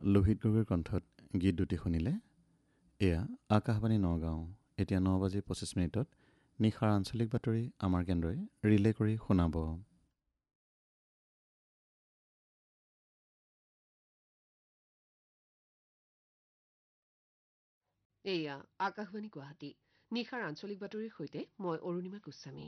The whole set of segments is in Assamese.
লোহিত গগৈৰ কণ্ঠত গীত দুটি শুনিলে। এয়া আকাশবাণী নগাঁও। এতিয়া 9:25 নিশাৰ আঞ্চলিক বাতৰি আমাৰ কেন্দ্ৰই ৰিলে কৰি শুনাব। এয়া আকাশবাণী গুৱাহাটী। নিশাৰ আঞ্চলিক বাতৰিৰ সৈতে মই অৰুণিমা গোস্বামী।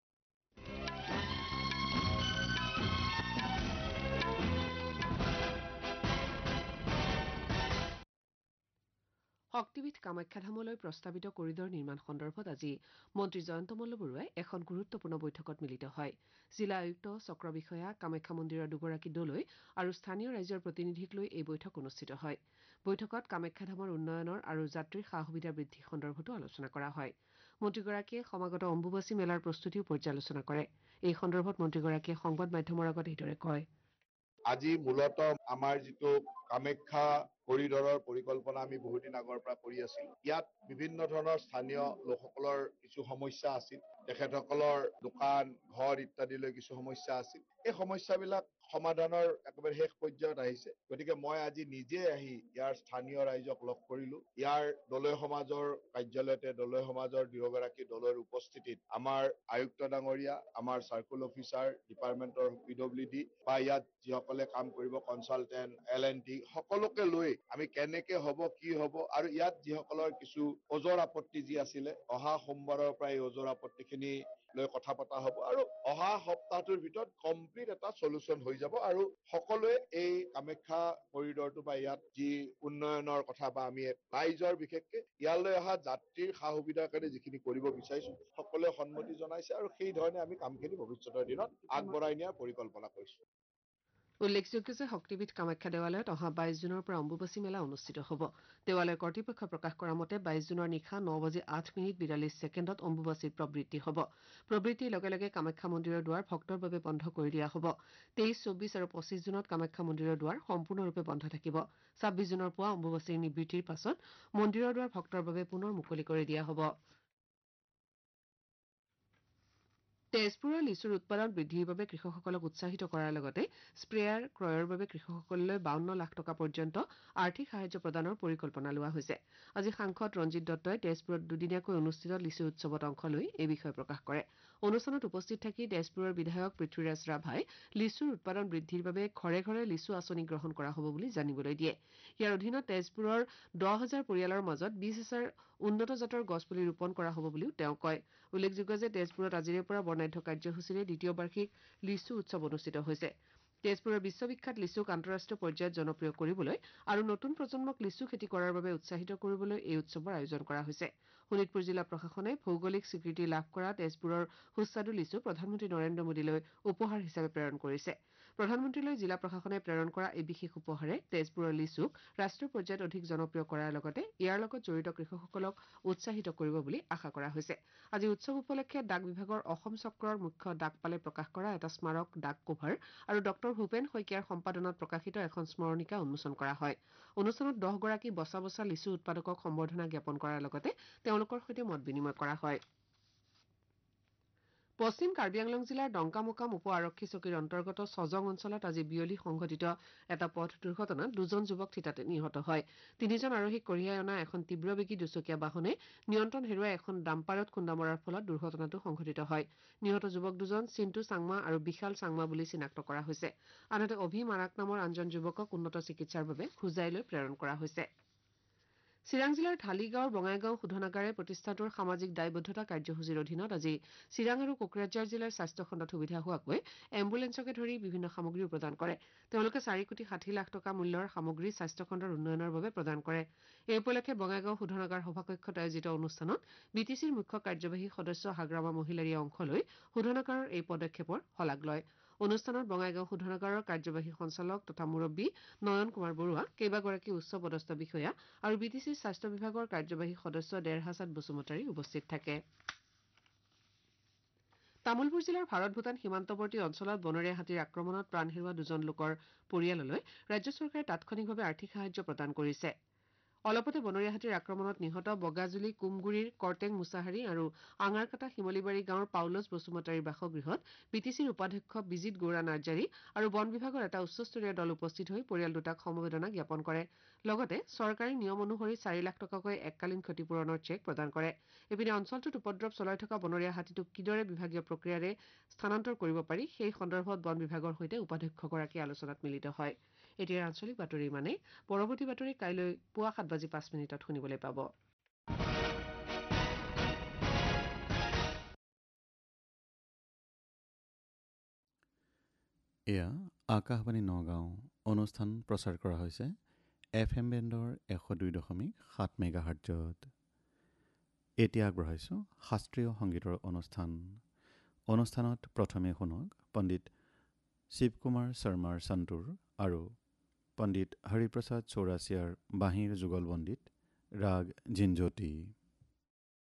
শক্তিপীঠ কামাখ্যাধামলৈ প্ৰস্তাৱিত কৰিডৰ নিৰ্মাণ সন্দৰ্ভত আজি মন্ত্ৰী জয়ন্ত মল্ল বৰুৱাই এখন গুৰুত্বপূৰ্ণ বৈঠকত মিলিত হয়। জিলা আয়ুক্ত চক্ৰ বিষয়া, কামাখ্যা মন্দিৰৰ দুগৰাকী দলৈ আৰু স্থানীয় ৰাইজৰ প্ৰতিনিধিক লৈ এই বৈঠক অনুষ্ঠিত হয়। বৈঠকত কামাখ্যাধামৰ উন্নয়নৰ আৰু যাত্ৰীৰ সা সুবিধা বৃদ্ধি সন্দৰ্ভতো আলোচনা কৰা হয়। মন্ত্ৰীগৰাকীয়ে সমাগত অম্বুবাচী মেলাৰ প্ৰস্তুতিও পৰ্যালোচনা কৰে। এই সন্দৰ্ভত মন্ত্ৰীগৰাকীয়ে সংবাদ মাধ্যমৰ আগত এইদৰে কয়। আজি মূলতঃ আমাৰ যিটো কামাখ্যা কৰিডৰৰ পৰিকল্পনা আমি বহুদিন আগৰ পৰা কৰি আছিলো। ইয়াত বিভিন্ন ধৰণৰ স্থানীয় লোকসকলৰ কিছু সমস্যা আছিল। তেখেতসকলৰ দোকান, ঘৰ ইত্যাদিলৈ কিছু সমস্যা আছিল। এই সমস্যাবিলাক সমাধানৰ একেবাৰে শেষ পৰ্যায়ত আহিছে। গতিকে মই আজি নিজে আহি ইয়াৰ স্থানীয় ৰাইজক লগ কৰিলো। ইয়াৰ দলৈ সমাজৰ কাৰ্যালয়তে দলৈ সমাজৰ দুয়োগৰাকী দলৰ উপস্থিতিত আমাৰ আয়ুক্ত ডাঙৰীয়া, আমাৰ চাৰ্কুল অফিচাৰ, ডিপাৰ্টমেণ্টৰ PWD বা ইয়াত যিসকলে কাম কৰিব কনচালটেণ্ট, L&T সকলোকে লৈ আমি কেনেকে হ'ব, কি হ'ব আৰু ইয়াত যিসকলৰ কিছু ওজৰ আপত্তি যি আছিলে, অহা সোমবাৰৰ পৰা এই ওজৰ আপত্তিখিনি লৈ কথা পতা হ'ব আৰু অহা সপ্তাহটোৰ ভিতৰত কমপ্লিট এটা চলুচন হৈ যাব আৰু সকলোৱে এই কামাখ্যা কৰিডৰটো বা ইয়াত যি উন্নয়নৰ কথা বা আমি ৰাইজৰ বিশেষকে ইয়ালৈ অহা যাত্ৰীৰ সা সুবিধাৰ কাৰণে যিখিনি কৰিব বিচাৰিছো সকলোৱে সন্মতি জনাইছে আৰু সেই ধৰণে আমি কামখিনি ভৱিষ্যতৰ দিনত আগবঢ়াই নিয়াৰ পৰিকল্পনা কৰিছো। উল্লেখযোগ্য যে শক্তিপীঠ কামাখ্যা দেৱালয়ত অহা 22 জুনৰ পৰা অম্বুবাচী মেলা অনুষ্ঠিত হ'ব। দেৱালয় কৰ্তৃপক্ষই প্ৰকাশ কৰা মতে 22 জুনৰ নিশা 9:08:42 অম্বুবাচীৰ প্ৰবৃত্তি হ'ব। প্ৰবৃত্তিৰ লগে লগে কামাখ্যা মন্দিৰৰ দুৱাৰ ভক্তৰ বাবে বন্ধ কৰি দিয়া হ'ব। 23, 24 আৰু 25 জুনত কামাখ্যা মন্দিৰৰ দুৱাৰ সম্পূৰ্ণৰূপে বন্ধ থাকিব। 26 জুনৰ পুৱা অম্বুবাচীৰ নিবৃত্তিৰ পাছত মন্দিৰৰ দুৱাৰ ভক্তৰ বাবে পুনৰ মুকলি কৰি দিয়া হ'ব। তেজপুৰৰ লিচুৰ উৎপাদন বৃদ্ধিৰ বাবে কৃষকসকলক উৎসাহিত কৰাৰ লগতে স্প্ৰেয়াৰ ক্ৰয়ৰ বাবে কৃষকসকললৈ 52 লাখ টকা পৰ্যন্ত আৰ্থিক সাহায্য প্ৰদানৰ পৰিকল্পনা লোৱা হৈছে। আজি সাংসদ ৰঞ্জিত দত্তই তেজপুৰত দুদিনীয়াকৈ অনুষ্ঠিত লিচু উৎসৱত অংশ লৈ এই বিষয়ে প্ৰকাশ কৰে। অনুষ্ঠানত উপস্থিত থাকি তেজপুৰৰ বিধায়ক পৃথ্বীৰাজ ৰাভাই লিচুৰ উৎপাদন বৃদ্ধিৰ বাবে ঘৰে ঘৰে লিচু আঁচনি গ্ৰহণ কৰা হ'ব বুলি জানিবলৈ দিয়ে। ইয়াৰ অধীনত তেজপুৰৰ 10,000 পৰিয়ালৰ মাজত 20,000 উন্নত জাতৰ গছপুলি ৰোপণ কৰা হ'ব বুলিও তেওঁ কয়। উল্লেখযোগ্য যে তেজপুৰত আজিৰে পৰা বৰ্ণাঢ্য কাৰ্যসূচীৰে দ্বিতীয় বাৰ্ষিক লিচু উৎসৱ অনুষ্ঠিত হৈছে। তেজপুৰৰ বিশ্ববিখ্যাত লিচুক আন্তঃৰাষ্ট্ৰীয় পৰ্যায়ত জনপ্ৰিয় কৰিবলৈ আৰু নতুন প্ৰজন্মক লিচু খেতি কৰাৰ বাবে উৎসাহিত কৰিবলৈ এই উৎসৱৰ আয়োজন কৰা হৈছে। শোণিতপুৰ জিলা প্ৰশাসনে ভৌগোলিক স্বীকৃতি লাভ কৰা তেজপুৰৰ সুস্বাদু লিচু প্ৰধানমন্ত্ৰী নৰেন্দ্ৰ মোদীলৈ উপহাৰ হিচাপে প্ৰেৰণ কৰিছে। প্ৰধানমন্ত্ৰীলৈ জিলা প্ৰশাসনে প্ৰেৰণ কৰা এই বিশেষ উপহাৰে তেজপুৰৰ লিচুক ৰাষ্ট্ৰীয় পৰ্যায়ত অধিক জনপ্ৰিয় কৰাৰ লগতে ইয়াৰ লগত জড়িত কৃষকসকলক উৎসাহিত কৰিব বুলি আশা কৰা হৈছে। আজি উৎসৱ উপলক্ষে ডাক বিভাগৰ অসম চক্ৰৰ মুখ্য ডাকপালে প্ৰকাশ কৰা এটা স্মাৰক ডাক কভাৰ আৰু ডক্টৰ ভূপেন শইকীয়াৰ সম্পাদনাত প্ৰকাশিত এখন স্মৰণিকা উন্মোচন কৰা হয়। অনুষ্ঠানত 10 গৰাকী বছা বছা লিচু উৎপাদকক সম্বৰ্ধনা জ্ঞাপন কৰাৰ লগতে তেওঁলোকৰ সৈতে মত বিনিময় কৰা হয়। পশ্চিম কাৰ্বি আংলং জিলাৰ ডংকামোকাম উপ আৰক্ষী চকীৰ অন্তৰ্গত ছজং অঞ্চলত আজি বিয়লি সংঘটিত এটা পথ দুৰ্ঘটনাত 2জন যুৱক থিতাতে নিহত হয়। 3জন আৰোহীক কঢ়িয়াই অনা এখন তীব্ৰবেগী দুচকীয়া বাহনে নিয়ন্ত্ৰণ হেৰুৱাই এখন ডাম্পাৰত খুন্দা মৰাৰ ফলত দুৰ্ঘটনাটো সংঘটিত হয়। নিহত যুৱক দুজন চিণ্টু চাংমা আৰু বিশাল চাংমা বুলি চিনাক্ত কৰা হৈছে। আনহাতে অভি মাৰাক নামৰ আনজন যুৱকক উন্নত চিকিৎসাৰ বাবে হোজাইলৈ প্ৰেৰণ কৰা হৈছে। চিৰাং জিলাৰ ঢালিগাঁৱৰ বঙাইগাঁও শোধনাগাৰে প্ৰতিষ্ঠানটোৰ সামাজিক দায়বদ্ধতা কাৰ্যসূচীৰ অধীনত আজি চিৰাং আৰু কোকৰাঝাৰ জিলাৰ স্বাস্থ্য খণ্ডত সুবিধা হোৱাকৈ এম্বুলেন্সকে ধৰি বিভিন্ন সামগ্ৰীও প্ৰদান কৰে। তেওঁলোকে 4,60 লাখ টকা মূল্যৰ সামগ্ৰী স্বাস্থ্য খণ্ডৰ উন্নয়নৰ বাবে প্ৰদান কৰে। এই উপলক্ষে বঙাইগাঁও শোধনাগাৰ সভাকক্ষত আয়োজিত অনুষ্ঠানত BTCৰ মুখ্য কাৰ্যবাহী সদস্য হাগ্ৰামা মহিলাৰীয়ে অংশ লৈ শোধনাগাৰৰ এই পদক্ষেপৰ শলাগ লয়। অনুষ্ঠানত বঙাইগাঁও শোধনাগাৰৰ কাৰ্যবাহী সঞ্চালক তথা মুৰব্বী নয়ন কুমাৰ বৰুৱা, কেইবাগৰাকী উচ্চপদস্থ বিষয়া আৰু BTCৰ স্বাস্থ্য বিভাগৰ কাৰ্যবাহী সদস্য দেৰহাছাদ বসুমতাৰী উপস্থিত থাকে। তামুলপুৰ জিলাৰ ভাৰত ভূটান সীমান্তৱৰ্তী অঞ্চলত বনৰীয়া হাতীৰ আক্ৰমণত প্ৰাণ হেৰুওৱা 2জন লোকৰ পৰিয়াললৈ ৰাজ্য চৰকাৰে তাৎক্ষণিকভাৱে আৰ্থিক সাহায্য প্ৰদান কৰিছে। অলপতে বনৰীয়া হাতীৰ আক্ৰমণত নিহত বগাজুলি কুমগুৰিৰ কৰ্টেং মুছাহাৰী আৰু আঙাৰকাটা শিমলিবাৰী গাঁৱৰ পাউলজ বসুমতাৰীৰ বাসগৃহত বিটিচিৰ উপাধ্যক্ষ বিজিত গৌৰা নাৰ্জাৰী আৰু বন বিভাগৰ এটা উচ্চস্তৰীয় দল উপস্থিত হৈ পৰিয়াল দুটাক সমবেদনা জ্ঞাপন কৰে লগতে চৰকাৰী নিয়ম অনুসৰি 4 লাখ টকাকৈ এককালীন ক্ষতিপূৰণৰ চেক প্ৰদান কৰে ইপিনে অঞ্চলটোত উপদ্ৰৱ চলাই থকা বনৰীয়া হাতীটোক কিদৰে বিভাগীয় প্ৰক্ৰিয়াৰে স্থানান্তৰ কৰিব পাৰি সেই সন্দৰ্ভত বন বিভাগৰ সৈতে উপাধ্যক্ষগৰাকী আলোচনাত মিলিত হয় এতিয়া আঞ্চলিক বাতৰি মানে পৰৱৰ্তী বাতৰি কাইলৈ পুৱা 7:05 শুনিবলৈ পাব। এয়া আকাশবাণী নগাঁও অনুষ্ঠান প্ৰচাৰ কৰা হৈছে FM বেণ্ডৰ 102.7 মেগাহাৰ্টজত। এতিয়া আগবঢ়াইছোঁ শাস্ত্ৰীয় সংগীতৰ অনুষ্ঠানত প্ৰথমে শুনক পণ্ডিত শিৱ কুমাৰ শৰ্মাৰ সন্তুৰ আৰু পণ্ডিত হৰিপ্ৰসাদ চৌৰাচিয়াৰ বাঁহীৰ যুগলবন্দীত ৰাগ জিনজ্যোতি।